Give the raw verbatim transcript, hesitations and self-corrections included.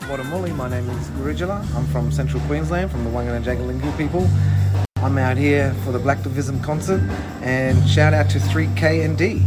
Wadamuli. My name is Gurijala. I'm from Central Queensland, from the Wangan and Jagalingou people. I'm out here for the Black Divism concert, and shout out to three K and D.